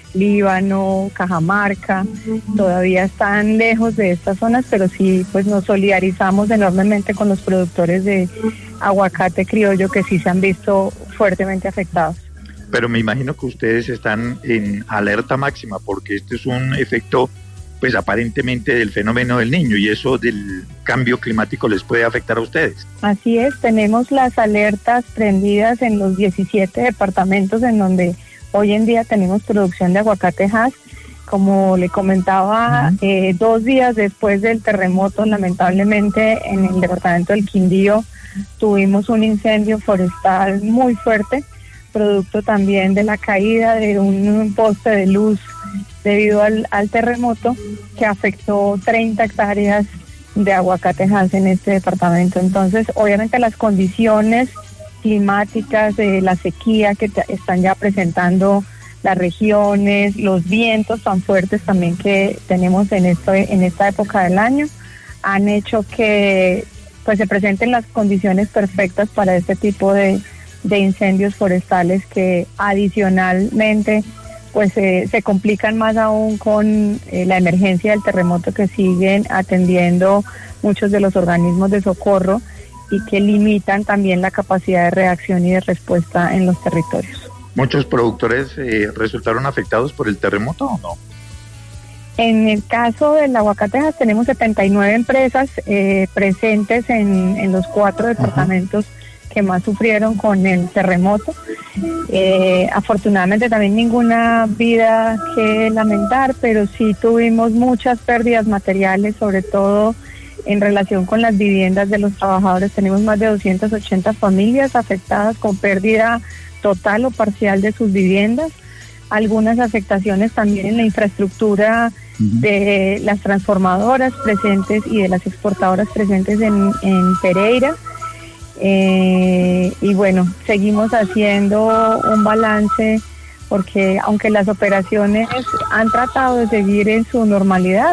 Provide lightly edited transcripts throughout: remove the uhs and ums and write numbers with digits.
Líbano, Cajamarca, todavía están lejos de estas zonas, pero sí, pues nos solidarizamos enormemente con los productores de aguacate criollo que sí se han visto fuertemente afectados. Pero me imagino que ustedes están en alerta máxima porque este es un efecto, pues aparentemente del fenómeno del Niño, y eso del cambio climático les puede afectar a ustedes. Así es, tenemos las alertas prendidas en los 17 departamentos en donde hoy en día tenemos producción de aguacate Hass. Como le comentaba, 2 días después del terremoto, lamentablemente en el departamento del Quindío tuvimos un incendio forestal muy fuerte, producto también de la caída de un poste de luz debido al terremoto que afectó 30 hectáreas de aguacate Hass en este departamento. Entonces, obviamente las condiciones climáticas de la sequía que están ya presentando las regiones, los vientos tan fuertes también que tenemos en esta época del año, han hecho que pues se presenten las condiciones perfectas para este tipo de incendios forestales que adicionalmente pues se complican más aún con la emergencia del terremoto que siguen atendiendo muchos de los organismos de socorro y que limitan también la capacidad de reacción y de respuesta en los territorios. ¿Muchos productores resultaron afectados por el terremoto o no? En el caso del aguacate Hass tenemos 79 empresas presentes en los 4 departamentos que más sufrieron con el terremoto. Afortunadamente también ninguna vida que lamentar, pero sí tuvimos muchas pérdidas materiales, sobre todo en relación con las viviendas de los trabajadores. Tenemos más de 280 familias afectadas con pérdida total o parcial de sus viviendas. Algunas afectaciones también en la infraestructura de las transformadoras presentes y de las exportadoras presentes en Pereira. Y bueno, seguimos haciendo un balance porque aunque las operaciones han tratado de seguir en su normalidad,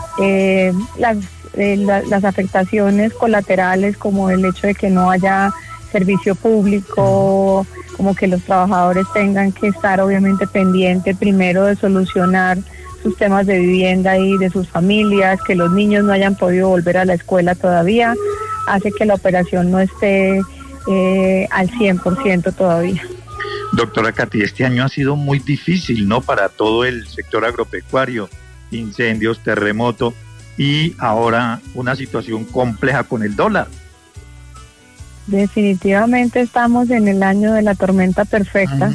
las afectaciones colaterales como el hecho de que no haya servicio público, como que los trabajadores tengan que estar obviamente pendientes primero de solucionar sus temas de vivienda y de sus familias, que los niños no hayan podido volver a la escuela todavía, hace que la operación no esté al 100% todavía. Doctora Katy, este año ha sido muy difícil, ¿no?, para todo el sector agropecuario, incendios, terremoto y ahora una situación compleja con el dólar. Definitivamente estamos en el año de la tormenta perfecta.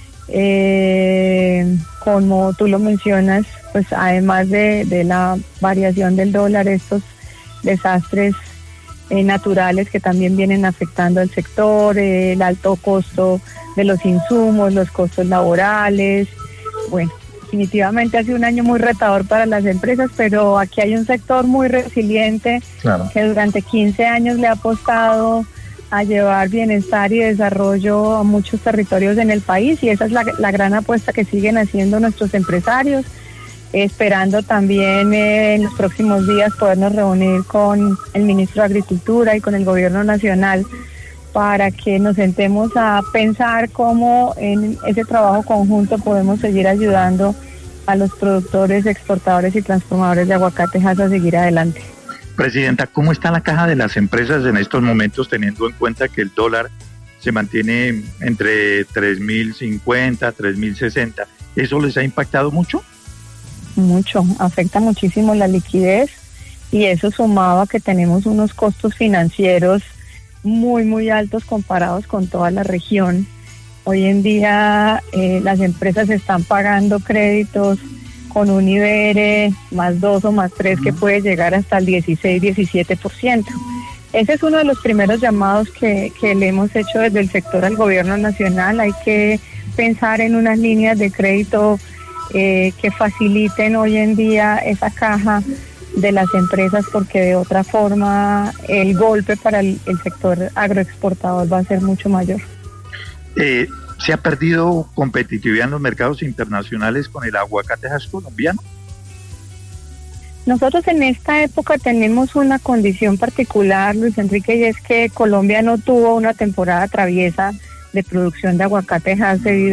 Como tú lo mencionas, pues además de la variación del dólar, estos desastres naturales que también vienen afectando al sector, el alto costo de los insumos, los costos laborales. Bueno, definitivamente ha sido un año muy retador para las empresas, pero aquí hay un sector muy resiliente, claro, que durante 15 años le ha apostado a llevar bienestar y desarrollo a muchos territorios en el país, y esa es la gran apuesta que siguen haciendo nuestros empresarios, esperando también en los próximos días podernos reunir con el ministro de Agricultura y con el gobierno nacional para que nos sentemos a pensar cómo en ese trabajo conjunto podemos seguir ayudando a los productores, exportadores y transformadores de aguacate Hass a seguir adelante. Presidenta, ¿cómo está la caja de las empresas en estos momentos, teniendo en cuenta que el dólar se mantiene entre 3.050, 3.060? ¿Eso les ha impactado mucho? Mucho, afecta muchísimo la liquidez, y eso sumado a que tenemos unos costos financieros muy, muy altos comparados con toda la región. Hoy en día las empresas están pagando créditos con un IBR más 2 o más 3 que puede llegar hasta el 16-17%. Ese es uno de los primeros llamados que le hemos hecho desde el sector al gobierno nacional. Hay que pensar en unas líneas de crédito que faciliten hoy en día esa caja de las empresas, porque de otra forma el golpe para el sector agroexportador va a ser mucho mayor. ¿Se ha perdido competitividad en los mercados internacionales con el aguacate Hass colombiano? Nosotros en esta época tenemos una condición particular, Luis Enrique, y es que Colombia no tuvo una temporada traviesa de producción de aguacate Hass debido